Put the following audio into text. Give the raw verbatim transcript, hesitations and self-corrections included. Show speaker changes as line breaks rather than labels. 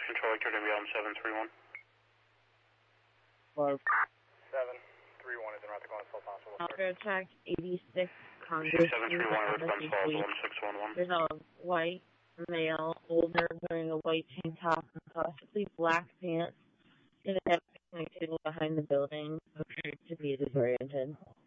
Control Victor, going to be on seven three one.
Well,
seven three one is in route to go as possible.
Alpha Attack eighty-six Congress
seven three one, Response Falls one six one one.
There's a white male, older, wearing a white tank top and possibly black pants, in a picnic table behind the building, appeared to be disoriented.